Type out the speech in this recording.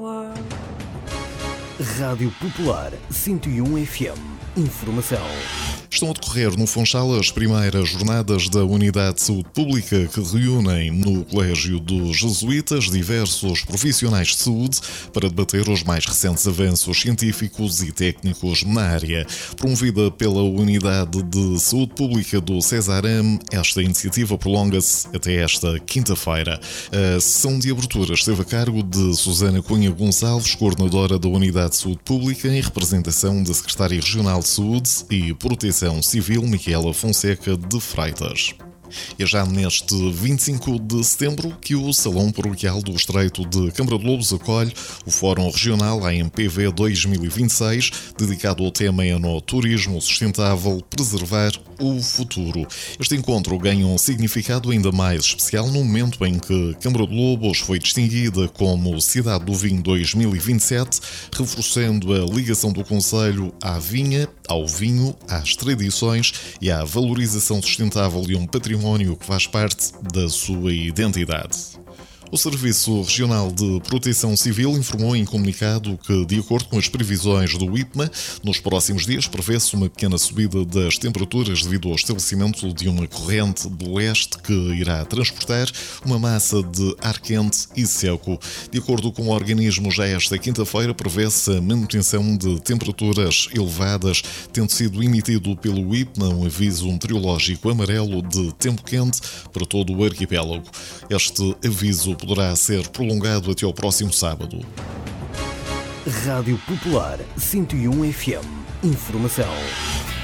Rádio Popular 101 FM. Informação. Estão a decorrer no Funchal as primeiras jornadas da Unidade de Saúde Pública que reúnem no Colégio dos Jesuítas diversos profissionais de saúde para debater os mais recentes avanços científicos e técnicos na área. Promovida pela Unidade de Saúde Pública do Cesarame, esta iniciativa prolonga-se até esta quinta-feira. A sessão de abertura esteve a cargo de Susana Cunha Gonçalves, coordenadora da Unidade de Saúde Pública, em representação da Secretária Regional de Saúde e Proteção Civil, Micaela Fonseca de Freitas. É já neste 25 de setembro que o Salão Paroquial do Estreito de Câmara de Lobos acolhe o Fórum Regional AMPV 2026, dedicado ao tema Enoturismo Sustentável, Preservar o Futuro. Este encontro ganha um significado ainda mais especial no momento em que Câmara de Lobos foi distinguida como Cidade do Vinho 2027, reforçando a ligação do concelho à vinha, ao vinho, às tradições e à valorização sustentável de um património que faz parte da sua identidade. O Serviço Regional de Proteção Civil informou em comunicado que, de acordo com as previsões do IPMA, nos próximos dias prevê-se uma pequena subida das temperaturas devido ao estabelecimento de uma corrente de leste que irá transportar uma massa de ar quente e seco. De acordo com o organismo, já esta quinta-feira prevê-se a manutenção de temperaturas elevadas, tendo sido emitido pelo IPMA um aviso meteorológico amarelo de tempo quente para todo o arquipélago. Este aviso poderá ser prolongado até ao próximo sábado. Rádio Popular 101 FM. Informação.